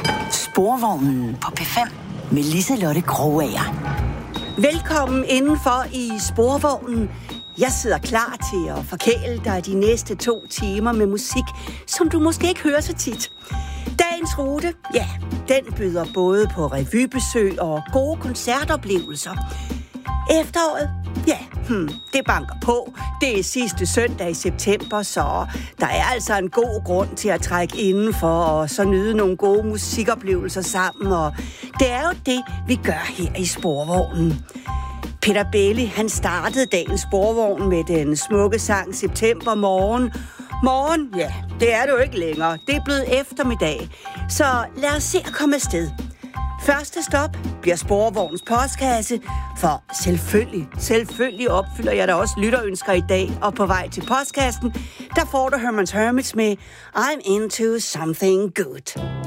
Sporvognen på P5 med Liselotte Krogager. Velkommen indenfor i Sporvognen. Jeg sidder klar til at forkæle dig de næste 2 timer med musik, som du måske ikke hører så tit. Dagens rute, ja, den byder både på revybesøg og gode koncertoplevelser. Efteråret, ja, det banker på. Det er sidste søndag i september, så der er altså en god grund til at trække indenfor og så nyde nogle gode musikoplevelser sammen. Og det er jo det, vi gør her i Sporvognen. Peter Belli, han startede dagens Sporvogn med den smukke sang September Morgen. Morgen, ja, det er det jo ikke længere. Det er blevet eftermiddag. Så lad os se at komme afsted. Første stop bliver Sporvognens postkasse, for selvfølgelig opfylder jeg da også lytterønsker i dag, og på vej til postkassen, der får du Herman's Hermits med I'm Into Something Good.